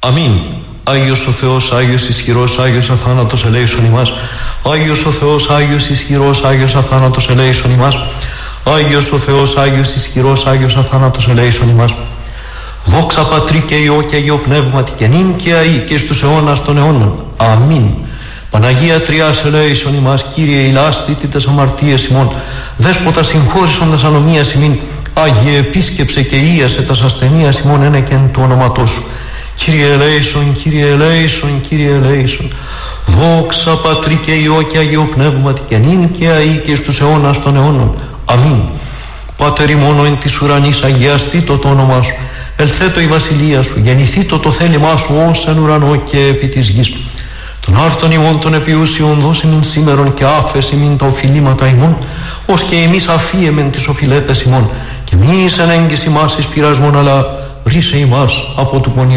Αμήν. Άγιος ο Θεός, Άγιος ισχυρός, Άγιος αθάνατος ελέησον ημάς. Άγιος ο Θεός, Άγιος ισχυρός, Άγιος αθάνατος ελέησον ημάς. Άγιος ο Θεός, Άγιος ισχυρός, Άγιος αθάνατος ελέησον ημάς. Δόξα Πατρί και Υιό και Αγίο Πνεύματι και νυν και αεί και στους αιώνας των αιώνων. Αμήν. Παναγία Τριάς ελέησον ημάς. Κύριε ηλάσθητη τες αμαρτίες ημών. Δέσποτα συγχώρησον τας ανομίας ημίν. Άγιε επίσκεψε και ίασε τας ασθενείας ημών ένα και εν του ονόματός σου. Κύριε ελέησον, Κύριε ελέησον, Κύριε ελέησον. Δόξα Πατρί και Υιό και Αγίο Πνεύματι και νυν και αεί και στους αιώνας των αιώνων. Αμήν. Πάτερ ημών εν της ουρανής, αγιαστήτω το όνομά σου. Ελθέτω η βασιλεία σου, γεννηθήτω το θέλημά σου ως εν ουρανό και επί της γης. Των άρτων ημών των επιούσιων δώσε μην σήμερον και άφεση μην τα οφειλήματα ημών, ως και εμείς αφίεμεν τις οφειλέτες ημών, και μη εισενέγγεις ημάς εις πειρασμόν, αλλά ρίσε ημάς από του πονηρού.